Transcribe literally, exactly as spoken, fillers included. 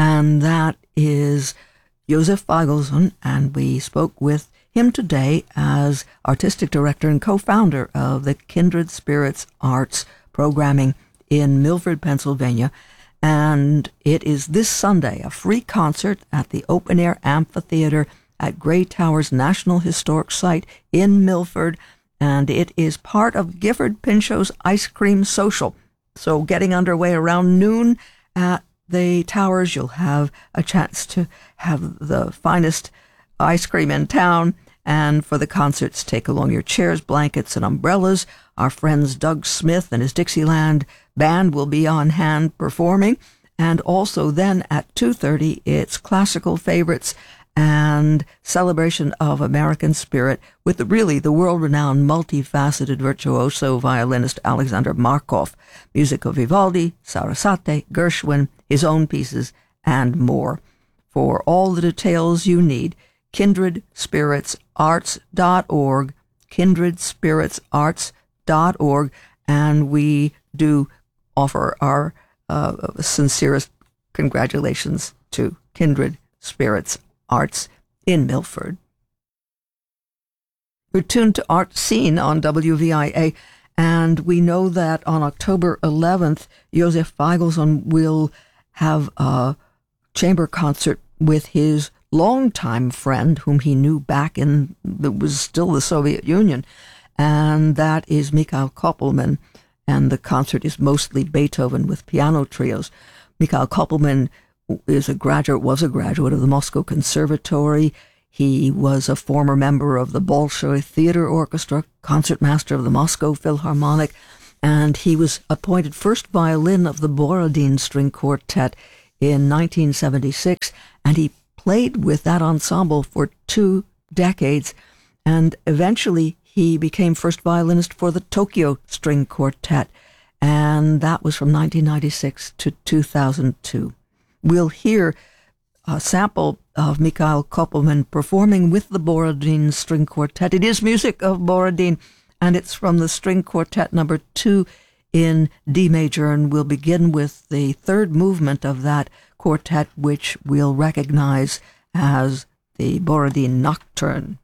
and that is Josef Feigelson, and we spoke with him today as artistic director and co-founder of the Kindred Spirits Arts programming in Milford, Pennsylvania. And it is this Sunday, a free concert at the Open Air Amphitheater at Gray Towers National Historic Site in Milford, and it is part of Gifford Pinchot's Ice Cream Social. So getting underway around noon at the Towers, you'll have a chance to have the finest ice cream in town. And for the concerts, take along your chairs, blankets, and umbrellas. Our friends Doug Smith and his Dixieland band will be on hand performing. And also then at two thirty, it's classical favorites and celebration of American spirit with the, really the world-renowned, multifaceted virtuoso violinist Alexander Markov. Music of Vivaldi, Sarasate, Gershwin, his own pieces, and more. For all the details you need, kindred spirits arts dot org, kindred spirits arts dot org, and we do offer our uh, sincerest congratulations to Kindred Spirits Arts in Milford. We're tuned to Art Scene on W V I A, and we know that on October eleventh, Josef Feigelson will have a chamber concert with his longtime friend, whom he knew back in, it was still the Soviet Union, and that is Mikhail Koppelman, and the concert is mostly Beethoven with piano trios. Mikhail Koppelman is a graduate, was a graduate of the Moscow Conservatory. He was a former member of the Bolshoi Theater Orchestra, concertmaster of the Moscow Philharmonic, and he was appointed first violin of the Borodin String Quartet in nineteen seventy-six, and he played with that ensemble for two decades, and eventually he became first violinist for the Tokyo String Quartet, and that was from nineteen ninety-six to two thousand two. We'll hear a sample of Mikhail Koppelman performing with the Borodin String Quartet. It is music of Borodin, and it's from the String Quartet number two in D major, and we'll begin with the third movement of that quartet, which we'll recognize as the Borodin Nocturne.